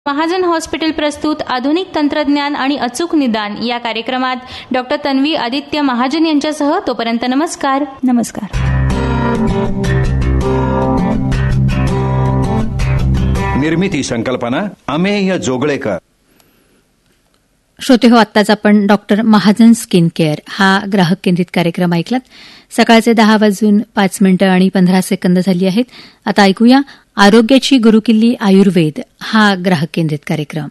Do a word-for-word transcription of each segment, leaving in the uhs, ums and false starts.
Mahajan hospital प्रस्तुत आधुनिक तंत्रज्ञान आणि अचूक निदान या कार्यक्रमात डॉक्टर तन्वी आदित्य महाजन यांच्यासह. तोपर्यंत नमस्कार. नमस्कार. निर्मिती संकल्पना अमेय जोगळेकर. श्रोते हो, आत्ताच आपण डॉक्टर महाजन स्किन केअर हा ग्राहक केंद्रित कार्यक्रम ऐकलात. सकाळचे दहा वाजून पाच मिनिटं आणि पंधरा सेकंद झाली आहेत. आता ऐकूया आरोग्याची गुरुकिल्ली आयुर्वेद हा ग्राहक केंद्रित कार्यक्रम.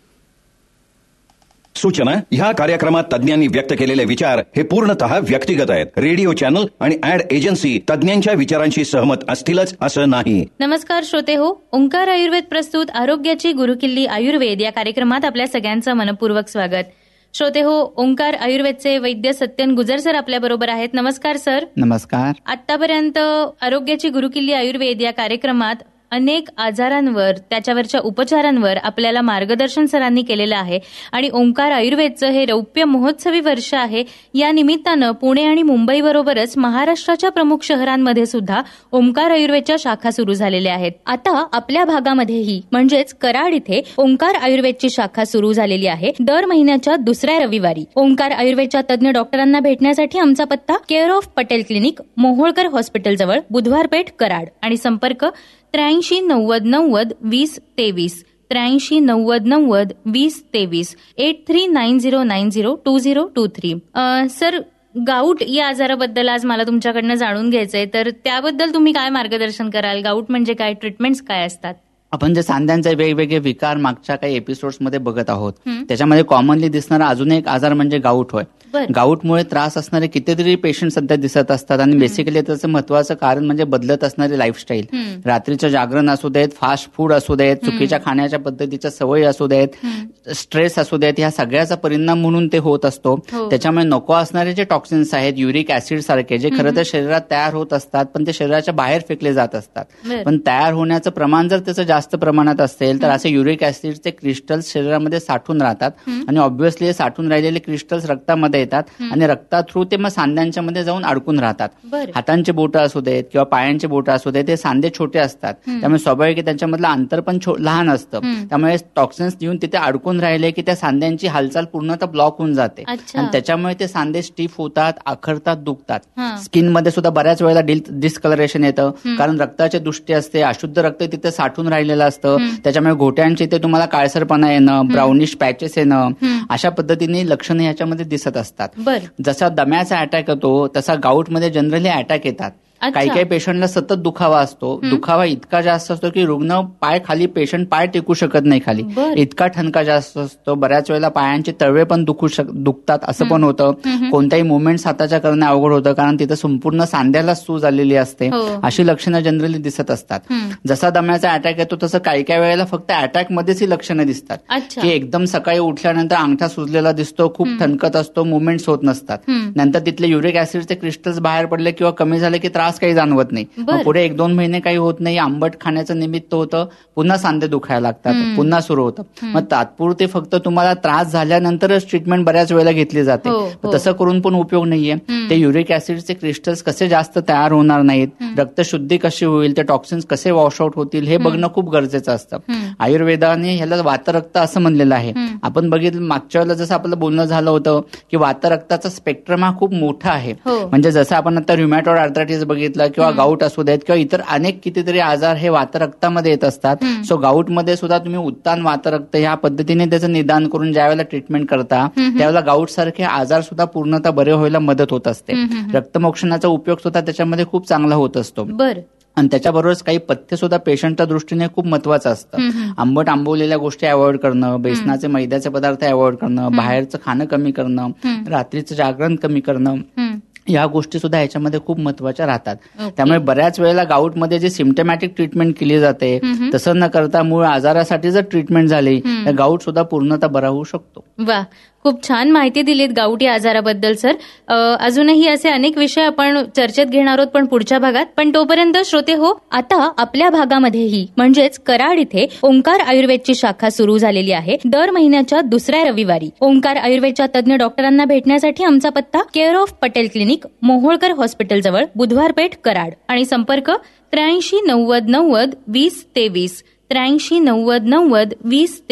सूचना: ह्या कार्यक्रमात तज्ज्ञांनी व्यक्त केलेले विचार हे पूर्णतः व्यक्तिगत आहेत. रेडिओ चॅनल आणि ऍड एजन्सी तज्ज्ञांच्या विचारांशी सहमत असतीलच असं नाही. नमस्कार श्रोते हो, ओंकार आयुर्वेद प्रस्तुत आरोग्याची गुरुकिल्ली आयुर्वेद या कार्यक्रमात आपल्या सगळ्यांचं मनपूर्वक स्वागत. श्रोते हो, ओंकार आयुर्वेदचे वैद्य सत्यन गुजर सर आपल्या बरोबर आहेत. नमस्कार सर. नमस्कार. आतापर्यंत आरोग्याची गुरुकिल्ली आयुर्वेद या कार्यक्रमात अनेक आजारांवर, त्याच्यावरच्या उपचारांवर आपल्याला मार्गदर्शन सरांनी केलेलं आहे आणि ओंकार आयुर्वेदचं हे रौप्य महोत्सवी वर्ष आहे. या निमित्तानं पुणे आणि मुंबई बरोबरच महाराष्ट्राच्या प्रमुख शहरांमध्ये सुद्धा ओंकार आयुर्वेदच्या शाखा सुरू झालेल्या आहेत. आता आपल्या भागामध्येही म्हणजेच कराड इथे ओंकार आयुर्वेदची शाखा सुरू झालेली आहे. दर महिन्याच्या दुसऱ्या रविवारी ओंकार आयुर्वेदच्या तज्ज्ञ डॉक्टरांना भेटण्यासाठी आमचा पत्ता care of Patel clinic, Moholkar hospital जवळ, बुधवार पेठ, कराड. आणि संपर्क त्र्याऐंशी नव्वद नव्वद वीस तेवीस त्र्याऐंशी नव्वद नव्वद वीस तेवीस eight three nine zero nine zero to zero to three. Sir, gout या आजाराबद्दल आज मला तुमच्याकडनं जाणून घ्यायचंय, तर त्याबद्दल तुम्ही काय मार्गदर्शन कराल? गाऊट म्हणजे काय, ट्रीटमेंट्स काय असतात? आपण जे सांध्यांचे वेगवेगळे विकार मागच्या काही एपिसोड्स मध्ये बघत आहोत, त्याच्यामध्ये कॉमनली दिसणारा अजून एक आजार म्हणजे गाऊट होय. गाऊटमुळे त्रास असणारे कितीतरी पेशंट सध्या दिसत असतात आणि बेसिकली त्याचं महत्वाचं कारण म्हणजे बदलत असणारी लाईफस्टाईल. रात्रीचं जागरण असू देत, फास्ट फूड असू देत, चुकीच्या खाण्याच्या पद्धतीच्या सवयी असू देत, स्ट्रेस असू देत, ह्या सगळ्याचा परिणाम म्हणून ते होत असतो. त्याच्यामुळे नको असणारे जे टॉक्सिन्स आहेत, युरिक ऍसिड सारखे, जे खरं तर शरीरात तयार होत असतात पण ते शरीराच्या बाहेर फेकले जात असतात. पण तयार होण्याचं प्रमाण जर त्याचं जास्त प्रमाणात असेल तर असे युरिक ऍसिडचे क्रिस्टल्स शरीरामध्ये साठून राहतात आणि ऑब्व्हियसली साठून राहिलेले क्रिस्टल्स रक्तामध्ये येतात आणि रक्ता थ्रू ते मग सांध्यांच्या मध्ये जाऊन अडकून राहतात. हातांचे बोटं असू देत किंवा पायांचे बोटं असू देत, ते सांधे छोटे असतात, त्यामुळे स्वाभाविक त्यांच्यामधलं अंतर पण लहान असतं. त्यामुळे टॉक्सिन्स येऊन तिथे अडकून राहिले की त्या सांध्यांची हालचाल पूर्णतः ब्लॉक होऊन जाते आणि त्याच्यामुळे ते सांधे स्टिफ होतात, आखरतात, दुखतात. स्किन मध्ये सुद्धा बऱ्याच वेळेला डिस्कलरेशन येतं, कारण रक्ताची दृष्टी असते, अशुद्ध रक्त तिथे साठून राहिलेलं असतं. त्याच्यामुळे घोट्यांचे इथे तुम्हाला काळसरपणा येणं, ब्राउनिश पॅचेस येणं, अशा पद्धतीने लक्षणं ह्याच्यामध्ये दिसत असतात. जसा दम्याचा अटॅक येतो तसा गाऊटमध्ये जनरली अटॅक येतात. काही काही पेशंटला सतत दुखावा असतो. दुखावा इतका जास्त असतो की रुग्ण पाय खाली, पेशंट पाय टेकू शकत नाही खाली, इतका ठणका जास्त असतो. बऱ्याच वेळेला पायांचे तळवे पण दुखू शक दुखतात असं पण होतं. कोणत्याही मुवमेंट हाताच्या करणं अवघड होतं, कारण तिथं संपूर्ण सांध्याला सूज आलेली असते. अशी लक्षणं जनरली दिसत असतात. जसा दम्याचा अटॅक येतो तसं काही काही वेळेला फक्त अटॅक मध्येच ही लक्षणं दिसतात, की एकदम सकाळी उठल्यानंतर अंगठा सुजलेला दिसतो, खूप ठणकत असतो, मुवमेंट्स होत नसतात. नंतर तिथले युरिक ऍसिडचे क्रिस्टल्स बाहेर पडले किंवा कमी झाले की त्रास काही जाणवत नाही. पुढे एक दोन महिने काही होत नाही, आंबट खाण्याचं निमित्त होतं, पुन्हा सांधे दुखायला लागतात, पुन्हा सुरू होतं. मग तात्पुरते फक्त तुम्हाला त्रास झाल्यानंतरच ट्रीटमेंट बऱ्याच वेळेला घेतली जाते. तसं करून पण उपयोग नाहीये. ते युरिक ऍसिडचे क्रिस्टल्स कसे जास्त तयार होणार नाहीत, रक्तशुद्धी कशी होईल, ते टॉक्सिन्स कसे वॉशआउट होतील हे बघणं खूप गरजेचं असतं. आयुर्वेदाने ह्याला वातरक्त असं म्हणलेलं आहे. आपण बघितलं मागच्या वेळेला जसं आपलं बोलणं झालं होतं की वातरक्ताचा स्पेक्ट्रम हा खूप मोठा आहे. म्हणजे जसं आपण आता ऱ्युमॅटॉइड आर्थरायटिस बघितलं किंवा गाऊट असू देत किंवा इतर अनेक कितीतरी आजार हे वातरक्तामध्ये येत असतात. सो गाऊटमध्ये सुद्धा तुम्ही उत्तान वातरक्त ह्या पद्धतीने त्याचं निदान करून ज्यावेळेला ट्रीटमेंट करता त्यावेळेला गाऊट सारखे आजार सुद्धा पूर्णतः बरे व्हायला मदत होत असते. रक्तमोक्षणाचा उपयोग सुद्धा त्याच्यामध्ये खूप चांगला होत असतो. बरं. आणि त्याच्याबरोबरच काही पथ्य सुद्धा पेशंटच्या दृष्टीने खूप महत्वाचं असतं. आंबट आंबवलेल्या गोष्टी अवॉइड करणं, बेसनाचे मैद्याचे पदार्थ अवॉइड करणं, बाहेरचं खाणं कमी करणं, रात्रीचं जागरण कमी करणं, या गोष्टी सुद्धा ह्याच्यामध्ये खूप महत्वाच्या राहतात. त्यामुळे बऱ्याच वेळेला गाऊटमध्ये जे सिम्टमॅटिक ट्रीटमेंट केली जाते तसं न करता मूळ आजारासाठी जर ट्रीटमेंट झाली तर गाऊट सुद्धा पूर्णतः बरा होऊ शकतो. वा, खूप छान माहिती दिलीत गाऊट या आजाराबद्दल सर. अजूनही असे अनेक विषय आपण चर्चेत घेणार आहोत पण पुढच्या भागात. पण तोपर्यंत श्रोते हो, आता आपल्या भागामध्येही म्हणजेच कराड इथे ओंकार आयुर्वेदची शाखा सुरू झालेली आहे. दर महिन्याच्या दुसऱ्या रविवारी ओंकार आयुर्वेदच्या तज्ज्ञ डॉक्टरांना भेटण्यासाठी आमचा पत्ता care of Patel clinic, Moholkar hospital जवळ, बुधवार पेठ, कराड. आणि संपर्क त्र्याऐंशी नव्वद नव्वद वीस तेवीस त्र्याऐंशी नव्वद नव्वद वीस